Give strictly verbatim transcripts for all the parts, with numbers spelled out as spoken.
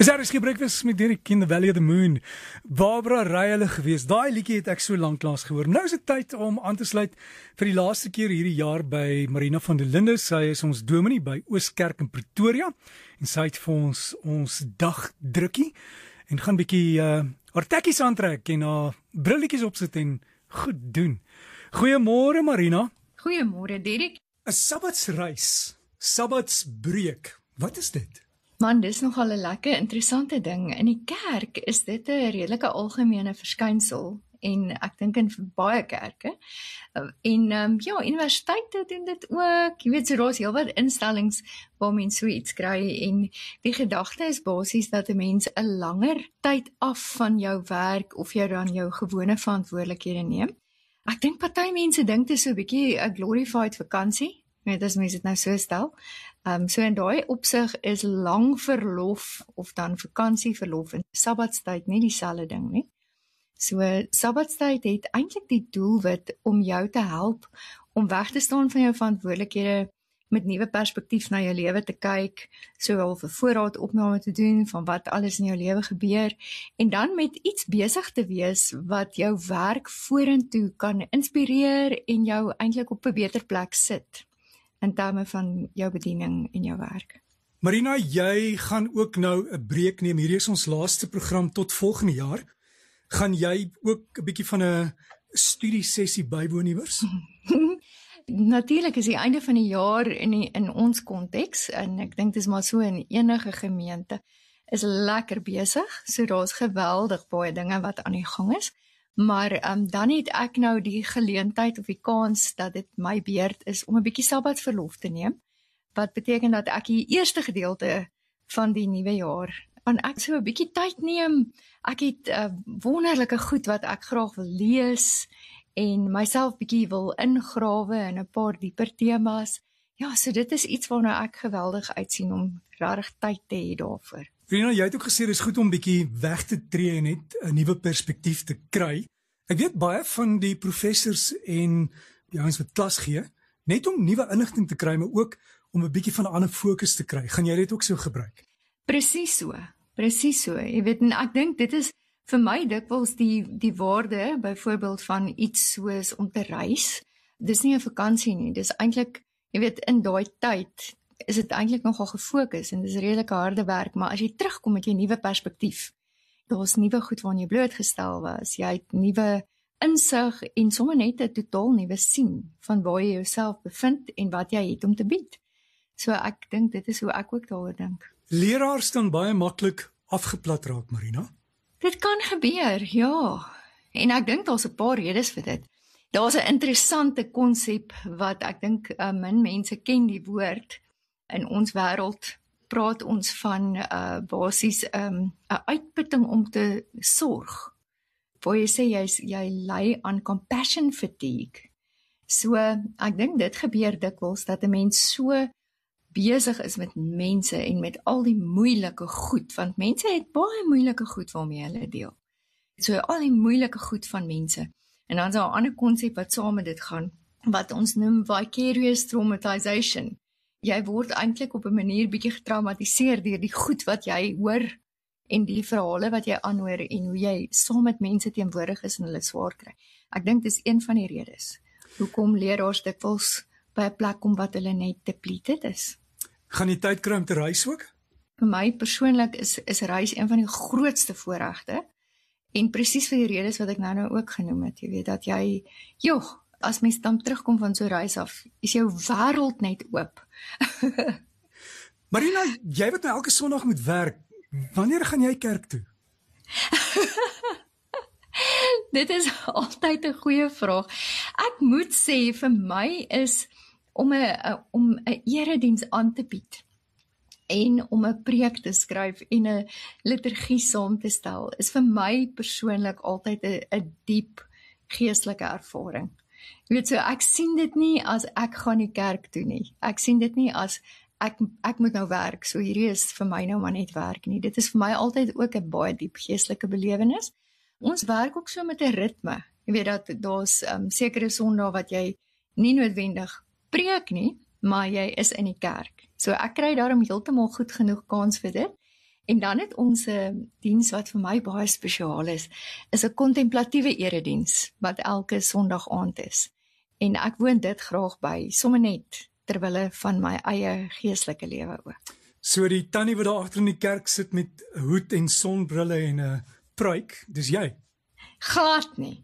Is daar is gebreakfast met Derek in the Valley of the Moon. Barbara ry hulle gewees. Daai liedjie het ek so lanklaas gehoor. Nou is dit tyd om aan te sluit vir die laaste keer hierdie jaar by Marina van der Linde. Sy is ons dominee by Ooskerk in Pretoria en sy het vir ons ons dagdrukkie en gaan bietjie uh, haar tekkies aantrek en haar brilletjies opsit en goed doen. Goeiemôre Marina. Goeiemôre Derek. 'n Sabbatsreis, Sabbatsbreek. Wat is dit? Man, dis nogal 'n lekker interessante ding. In die kerk is dit 'n redelike algemene verskynsel en ek dink in baie kerke. En um, ja, universiteite doen dit ook. Jy weet, so daar's heelwat instellings waar mense so iets kry en die gedagte is basies dat 'n mens 'n langer tyd af van jou werk of jy dan jou gewone verantwoordelikhede neem. Ek dink party mense dink dit is so 'n bietjie 'n glorified vakansie. Net as mense dit nou so stel. Um, so in daai opsig is lang verlof of dan vakansieverlof en sabbatstyd nie dieselfde ding nie. So sabbatstyd het eintlik die doelwit om jou te help om weg te staan van jou verantwoordelikhede, met nuwe perspektief na jou lewe te kyk, sowel vir voorraadopname te doen van wat alles in jou lewe gebeur en dan met iets besig te wees wat jou werk vorentoe kan inspireer en jou eintlik op 'n beter plek sit in terme van jou bediening en jou werk. Marina, jy gaan ook nou 'n breek neem. Hierdie is ons laaste program tot volgende jaar. Gaan jy ook 'n bietjie van 'n studiesessie bywoon iewers? Natuurlik is die einde van die jaar in die, in ons konteks en ek dink dit is maar so in enige gemeente is lekker besig. So daar's geweldig baie dinge wat aan die gang is. Maar um, dan het ek nou die geleentheid of die kans dat dit my beurt is om 'n bietjie sabbatsverlof te neem. Wat beteken dat ek die eerste gedeelte van die nuwe jaar, want ek so 'n bietjie tyd neem. Ek het uh, wonderlike goed wat ek graag wil lees en myself bietjie wil ingrawe in 'n paar dieper temas. Ja, so dit is iets waarna ek geweldig uitsien om regtig tyd te hê daarvoor. Marina, jy het ook gesê dis goed om bietjie weg te tree en net 'n nuwe perspektief te kry. Ek weet baie van die professors en die ouens wat klas gee, net om nuwe inligting te kry, maar ook om 'n bietjie van 'n ander fokus te kry. Gaan jy dit ook so gebruik? Presies so. Presies so. Jy weet, en ek dink dit is vir my dikwels die die waarde byvoorbeeld van iets soos om te reis. Dis nie 'n vakansie nie, dis eintlik, jy weet, in daai tyd is dit eintlik nogal gefokus en dis redelik harde werk, maar as jy terugkom met jou nuwe perspektief, daar's nuwe goed waaraan jy blootgestel was, jy het nuwe insig en sommer net 'n totaal nuwe sien van waar jy jouself bevind en wat jy het om te bied. So ek dink dit is hoe ek ook daaroor dink. Leraars kan baie maklik afgeplat raak, Marina. Dit kan gebeur, ja. En ek dink daar's 'n paar redes vir dit. Daar's 'n interessante konsep wat ek dink uh, min mense ken die woord. In ons wêreld praat ons van uh, basies 'n um, uitputting om te sorg. Waar jy sê jy, jy ly aan compassion fatigue. So ek dink dit gebeur dikwels dat 'n mens so besig is met mense en met al die moeilike goed, want mense het baie moeilike goed waarmee hulle deel. So al die moeilike goed van mense. En dan is daar 'n ander konsep wat saam met dit gaan, wat ons noem vicarious traumatization. Jy word eintlik op 'n manier bietjie getraumatiseer deur die goed wat jy hoor en die verhale wat jy aanhoor en hoe jy saam met mense teenwoordig is en hulle swaar kry. Ek dink dis een van die redes hoekom leraars dikwels by 'n plek kom wat hulle net depleted is. Gaan jy tyd kry om te reis ook? Vir my persoonlik is is reis een van die grootste voorregte en presies vir die redes wat ek nou nou ook genoem het. Jy weet dat jy, joh, as mens dan terugkom van so 'n reis af, is jou wêreld net oop. Marina, jy wat nou elke Sondag moet werk, wanneer gaan jy kerk toe? Dit is altyd 'n goeie vraag. Ek moet sê vir my is om 'n om 'n erediens aan te bied en om 'n preek te skryf en 'n liturgie saam te stel is vir my persoonlik altyd 'n 'n diep geestelike ervaring. Jy weet, so ek sien dit nie as ek gaan nie kerk toe nie. Ek sien dit nie as ek ek moet nou werk, so hierdie is vir my nou maar net werk nie. Dit is vir my altyd ook 'n baie diep geestelike belewenis. Ons werk ook so met 'n ritme. Jy weet dat daar's um, sekere Sondae wat jy nie noodwendig preek nie, maar jy is in die kerk. So ek kry daarom heeltemal goed genoeg kans vir dit. En dan het ons 'n diens wat vir my baie spesiaal is, is 'n kontemplatiewe erediens wat elke Sondag aand is. En ek woon dit graag by, sommer net terwille van my eie geestelike lewe ook. So die tannie wat daar agter in die kerk sit met 'n hoed en sonbrille en 'n pruik, dis jy? Glad nie.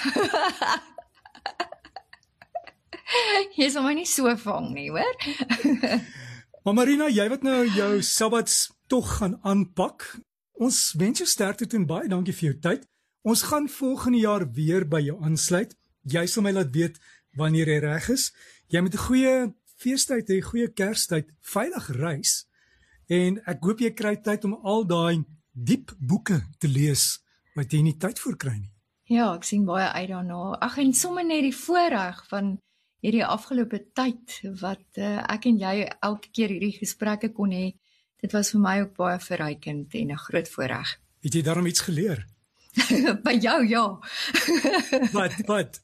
Jy sal my nie so vang nie, hoor? Maar Marina, jy wat nou jou Sabbats tog gaan aanpak. Ons wens jou sterkte toe en baie dankie vir jou tyd. Ons gaan volgende jaar weer by jou aansluit. Jy sal my laat weet wanneer jy reg is. Jy moet 'n goeie feestyd hê, 'n goeie Kerstyd, veilig reis. En ek hoop jy kry tyd om al daai diep boeke te lees wat jy nie tyd voor kry nie. Ja, ek sien baie uit daarna. Ag, en sommer net die voorreg van hierdie afgelope tyd wat uh, ek en jy elke keer hierdie gesprekke kon hê. Dit was vir my ook baie verrykend en 'n groot voorreg. Het jy daarom iets geleer? By jou, ja. Wat, wat?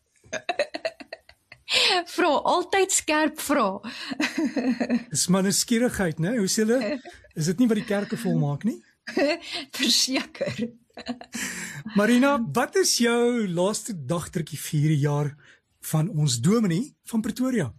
Vra, altyd skerp vra. Dis maar 'n skierigheid, né? Hoe sê hulle? Is dit nie wat die kerke volmaak nie? Verseker. Marina, wat is jou laaste dagdrukkie vir hierdie jaar van ons dominee van Pretoria?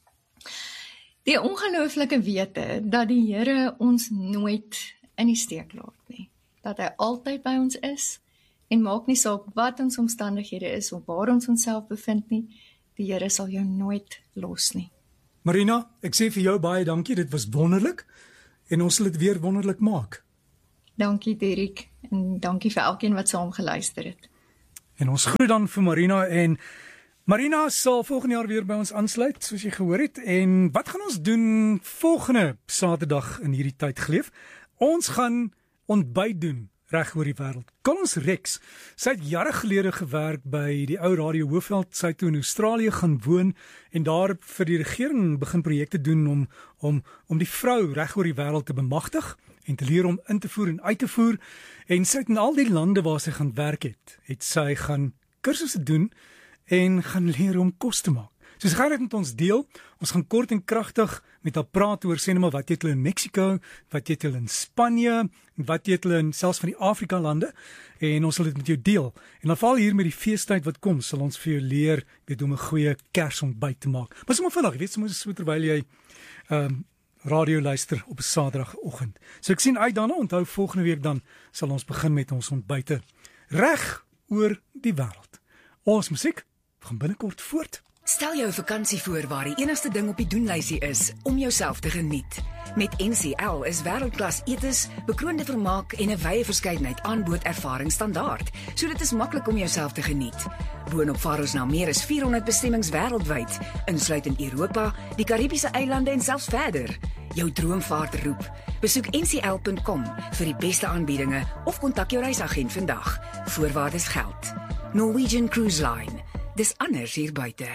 Die ongelooflike wete dat die Here ons nooit in die steek laat nie. Dat hy altyd by ons is en maak nie saak wat ons omstandighede is of waar ons onsself bevind nie. Die Here sal jou nooit los nie. Marina, ek sê vir jou baie dankie, dit was wonderlik en ons sal dit weer wonderlik maak. Dankie Derek en dankie vir elkeen wat saam geluister het. En ons groet dan vir Marina en Marina sal volgende jaar weer by ons aansluit, soos jy gehoor het. En wat gaan ons doen volgende Saterdag in hierdie tyd geleef? Ons gaan ontbyt doen reg oor die wêreld. Collins Rex, sy het jare gelede gewerk by die ou Radio Hoofveld, sy het toe in Australië gaan woon en daar vir die regering begin projekte doen om om om die vrou reg oor die wêreld te bemagtig en te leer om in te voer en uit te voer. En sy het in al die lande waar sy gaan werk het, het sy gaan kursusse doen en gaan leer om kos te maak. So sy gaan dit met ons deel. Ons gaan kort en kragtig met haar praat oor sê net maar wat eet hulle in Mexico, wat eet hulle in Spanje, wat eet hulle in selfs van die Afrika lande en ons sal dit met jou deel. En dan val hier met die feestyd wat kom, sal ons vir jou leer weet hoe om 'n goeie Kersontbyt te maak. Maar sommer vinnig, weet soms so terwyl jy ehm um, radio luister op 'n Saterdagoggend. So ek sien uit daarna, onthou volgende week dan sal ons begin met ons ontbyte reg oor die wêreld. Ons musiek gaan binnekort voort. Stel jou 'n vakansie voor waar die enigste ding op die doenlysie is om jouself te geniet. Met N C L is wêreldklas etes, bekroonde vermaak en 'n wye verskeidenheid aanbod ervaring standaard, so dit is maklik om jouself te geniet. Boonop vaar ons na meer as vierhonderd bestemmings wêreldwyd, insluitend Europa, die Karibiese eilande en selfs verder. Jou droomvaart roep. Besoek N C L punt com vir die beste aanbiedinge of kontak jou reisagent vandag. Voorwaardes geld. Norwegian Cruise Line. Dis anders hier buite.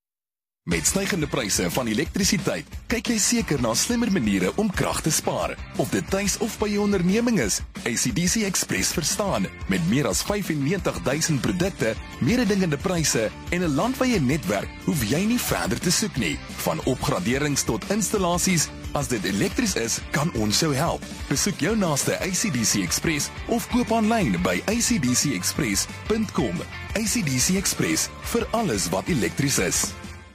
Met stygende pryse van elektrisiteit, kyk jy seker na slimmer maniere om krag te spaar. Of dit tuis of by jou onderneming is, A C D C Express verstaan. Met meer as vyfennegentig duisend produkte, mededingende pryse en 'n landwyse netwerk, hoef jy nie verder te soek nie. Van opgraderings tot installasies, as dit elektries is, kan ons jou help. Besoek jou naaste A C D C Express of koop aanlyn by A C D C express punt com. A C D C Express, vir alles wat elektries is.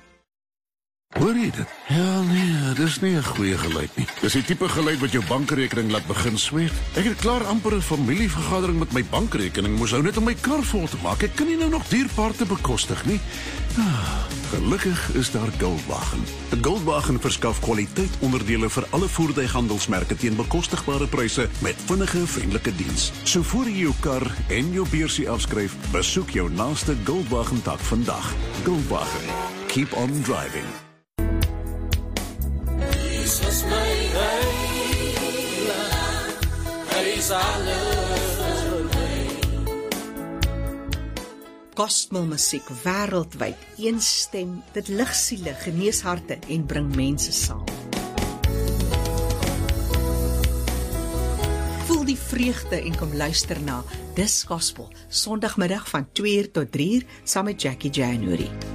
Hoor jy dit? Ja, nee, dis nie 'n goeie geluid nie. Dis die tipe geluid wat jou bankrekening laat begin sweet. Ek het klaar amper 'n familievergadering met my bankrekening, moes hou net om my kar vol te maak. Ek kan nie nou nog dierpaarte bekostig nie. Ah, gelukkig is daar Goldwagen. Goldwagen verskaf kwaliteitonderdele vir alle voertuighandelsmerke teen bekostigbare pryse met vinnige, vriendelike diens. So voor jy jou kar en jou beursie afskryf, besoek jou naaste Goldwagen tak vandag. Goldwagen. Keep on driving. Jesus my heiland, hy is alles my. Gospel musiek wêreldwyd, een stem, dit lig siele, genees harte en bring mense saam. Voel die vreugde en kom luister na Dis Gospel, Sondagmiddag van twee uur tot drie uur saam met Jackie January.